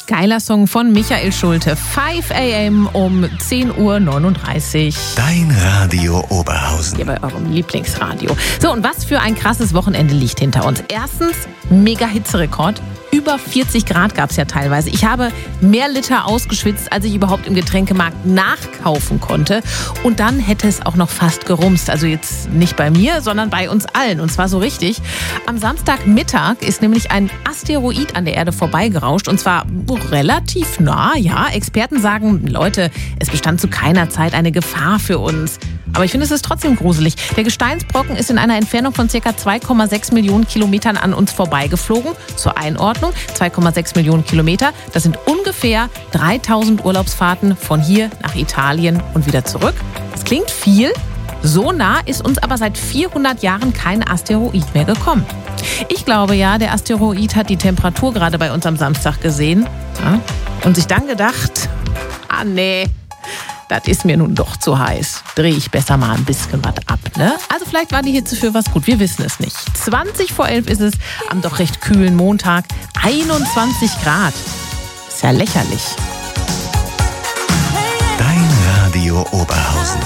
Geiler Song von Michael Schulte. 5 a.m. um 10.39 Uhr. Dein Radio Oberhausen. Hier bei eurem Lieblingsradio. So, und was für ein krasses Wochenende liegt hinter uns. Erstens, mega Hitzerekord. Über 40 Grad gab es ja teilweise. Ich habe mehr Liter ausgeschwitzt, als ich überhaupt im Getränkemarkt nachkaufen konnte. Und dann hätte es auch noch fast gerumst. Also jetzt nicht bei mir, sondern bei uns allen. Und zwar so richtig. Am Samstagmittag ist nämlich ein Asteroid an der Erde vorbeigerauscht. Und zwar relativ nah, ja. Experten sagen, Leute, es bestand zu keiner Zeit eine Gefahr für uns. Aber ich finde, es ist trotzdem gruselig. Der Gesteinsbrocken ist in einer Entfernung von ca. 2,6 Millionen Kilometern an uns vorbeigeflogen. Zur Einordnung, 2,6 Millionen Kilometer, das sind ungefähr 3000 Urlaubsfahrten von hier nach Italien und wieder zurück. Das klingt viel, so nah ist uns aber seit 400 Jahren kein Asteroid mehr gekommen. Ich glaube ja, der Asteroid hat die Temperatur gerade bei uns am Samstag gesehen, ja, und sich dann gedacht, nee, das ist mir nun doch zu heiß. Drehe ich besser mal ein bisschen was ab, ne? Also vielleicht war die Hitze für was gut, wir wissen es nicht. 20:11 ist es am doch recht kühlen Montag. 21 Grad. Ist ja lächerlich. Dein Radio Oberhausen.